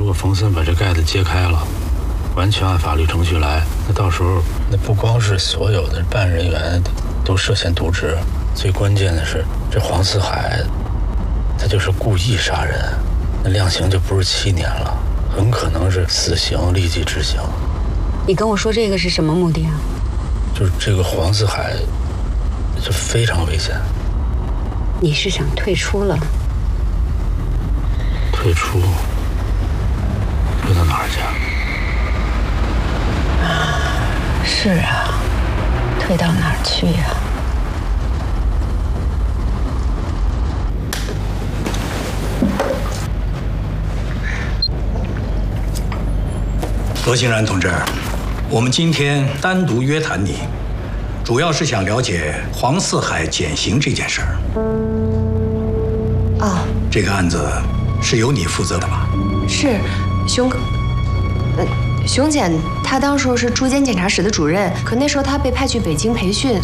果冯森把这盖子揭开了，完全按法律程序来，那到时候那不光是所有的办案人员都涉嫌渎职，最关键的是这黄四海，他就是故意杀人，那量刑就不是7年了，很可能是死刑立即执行。 你跟我说这个是什么目的啊？ 就是这个黄四海就非常危险。 你是想退出了？ 退出？退到哪儿去？ 是啊，退到哪儿去呀？ 罗欣然同志，我们今天单独约谈你，主要是想了解黄四海减刑这件事儿。 哦， 这个案子是由你负责的吧？ 是，熊检他当时候是住监检察室的主任，可那时候他被派去北京培训，